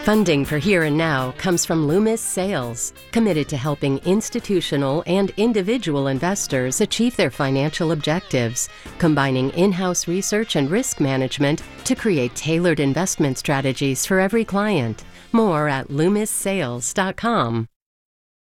Funding for Here and Now comes from Loomis Sales, committed to helping institutional and individual investors achieve their financial objectives, combining in-house research and risk management to create tailored investment strategies for every client. More at LoomisSales.com.